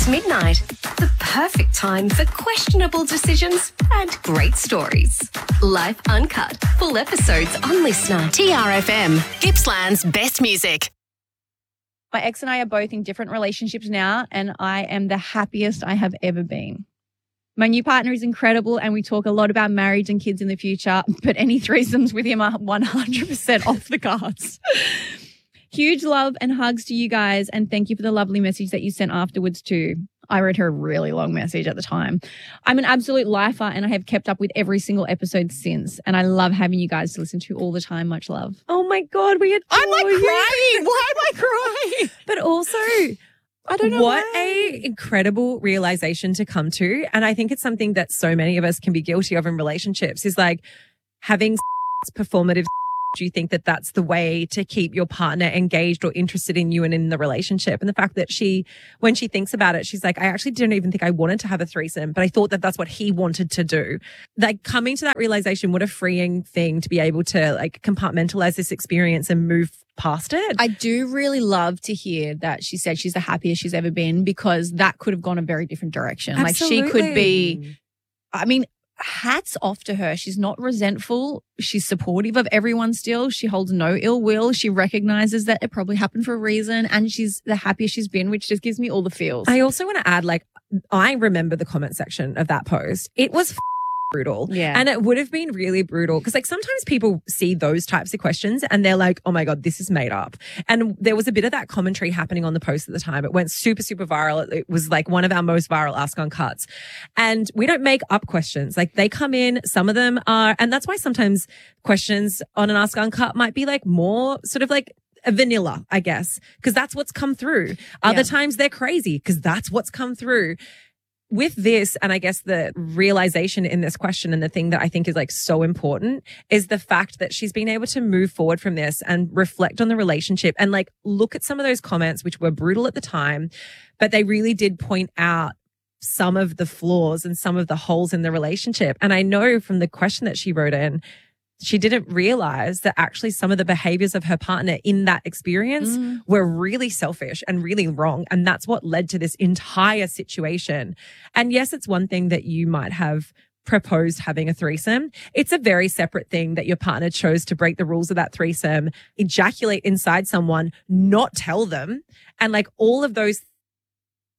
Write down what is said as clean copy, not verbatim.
Past midnight. The perfect time for questionable decisions and great stories. Life Uncut. Full episodes on Listener. TRFM, Gippsland's best music. My ex and I are both in different relationships now, and I am the happiest I have ever been. My new partner is incredible, and we talk a lot about marriage and kids in the future, but any threesomes with him are 100% off the cards. Huge love and hugs to you guys, and thank you for the lovely message that you sent afterwards too. I wrote her a really long message at the time. I'm an absolute lifer, and I have kept up with every single episode since, and I love having you guys to listen to all the time. Much love. Oh my God, we adore I'm like you. crying. Why am I crying? But also, I don't know what why. a incredible realization to come to. And I think it's something that so many of us can be guilty of in relationships is like having performative. Do you think that that's the way to keep your partner engaged or interested in you and in the relationship? And the fact that when she thinks about it, she's like, I actually didn't even think I wanted to have a threesome, but I thought that that's what he wanted to do. Like coming to that realization, what a freeing thing to be able to like compartmentalize this experience and move past it. I do really love to hear that she said she's the happiest she's ever been, because that could have gone a very different direction. Absolutely. Like she could be, I mean, hats off to her. She's not resentful. She's supportive of everyone still. She holds no ill will. She recognizes that it probably happened for a reason, and she's the happiest she's been, which just gives me all the feels. I also want to add, like, I remember the comment section of that post. It was brutal. Yeah. And it would have been really brutal because like sometimes people see those types of questions and they're like, oh my God, this is made up. And there was a bit of that commentary happening on the post at the time. It went super, super viral. It was like one of our most viral Ask Uncuts. And we don't make up questions. Like they come in, some of them are, and that's why sometimes questions on an Ask Uncut might be like more sort of like a vanilla, I guess, because that's what's come through. Other times they're crazy because that's what's come through. With this, and I guess the realization in this question and the thing that I think is like so important is the fact that she's been able to move forward from this and reflect on the relationship and like look at some of those comments, which were brutal at the time, but they really did point out some of the flaws and some of the holes in the relationship. And I know from the question that she wrote in, she didn't realize that actually some of the behaviors of her partner in that experience were really selfish and really wrong. And that's what led to this entire situation. And yes, it's one thing that you might have proposed having a threesome. It's a very separate thing that your partner chose to break the rules of that threesome, ejaculate inside someone, not tell them. And like all of those